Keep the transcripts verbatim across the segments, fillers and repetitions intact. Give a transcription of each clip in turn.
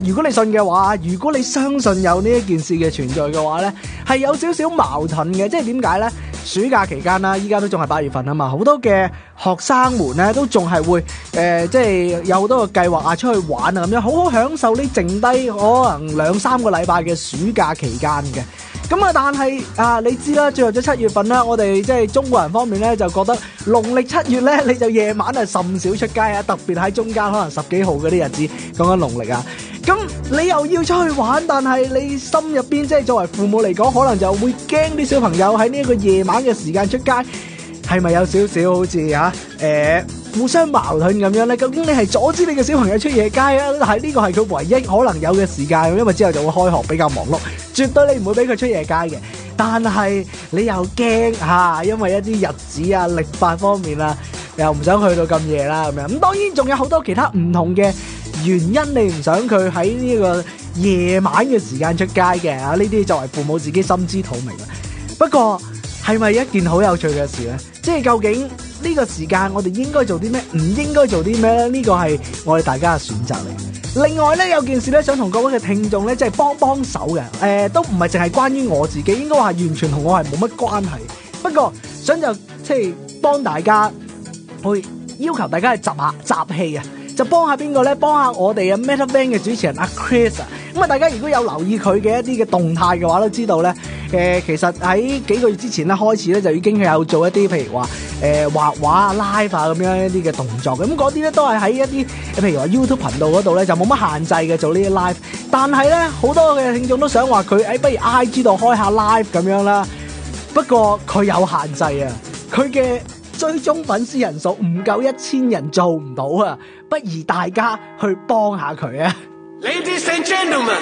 如果你信嘅話，如果你相信有呢一件事嘅存在嘅話咧，係有少少矛盾嘅。即係點解咧？暑假期間啦，依家都仲係八月份啊嘛，好多嘅學生們咧都仲係會誒、呃，即係有好多個計劃啊，出去玩啊咁樣，好好享受呢剩低可能兩三個禮拜嘅暑假期間嘅。咁啊，但係啊，你知啦，進入咗七月份啦，我哋即係中國人方面咧，就覺得農曆七月咧，你就夜晚啊甚少出街啊，特別喺中間可能十幾號嗰啲日子，講緊農曆啊。咁你又要出去玩，但係你心入邊即係作為父母嚟講，可能就會驚啲小朋友喺呢一個夜晚嘅時間出街，係咪有少少好似嚇誒互相矛盾咁樣咧？究竟你係阻止你嘅小朋友出夜街啊？但係呢個係佢唯一可能有嘅時間，因為之後就會開學比較忙碌，絕對你唔會俾佢出夜街嘅。但係你又驚嚇，因為一啲日子啊、曆法方面啊，又唔想去到咁夜啦咁樣。咁當然仲有好多其他唔同嘅原因，你唔想佢喺呢個夜晚嘅時間出街嘅啊，呢啲作為父母自己心知肚明啦。不過係咪一件好有趣嘅事呢？即係究竟呢個時間我哋應該做啲咩，唔應該做啲咩呢？呢個係我哋大家嘅選擇嚟。另外呢，有件事呢，想同各位嘅聽眾呢，即係幫幫手嘅，誒、呃，都唔係淨係關於我自己，應該話完全同我係冇乜關係。不過想就即係幫大家去要求大家去集下集氣啊！就幫下邊個咧？幫下我哋嘅 MetaVan 嘅主持人阿 Chris 啊！咁啊，大家如果有留意佢嘅一啲嘅動態嘅話，都知道咧，誒、呃，其實喺幾個月之前咧開始咧，就已經有做一啲譬如話誒畫畫啊、live 啊咁樣一啲嘅動作嘅。咁嗰啲咧都係喺一啲譬如話 YouTube 頻道嗰度咧就冇乜限制嘅做呢啲 live。但係咧好多嘅聽眾都想話佢誒，不如 I G 度開下 live 咁樣啦。不過佢有限制啊，佢嘅追蹤粉絲人數唔夠一千人做唔到啊！不如大家去幫下佢啊 ！Ladies and gentlemen,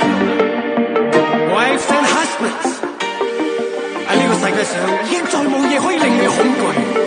wives and husbands，喺呢個世界上已經再冇嘢可以令你恐懼。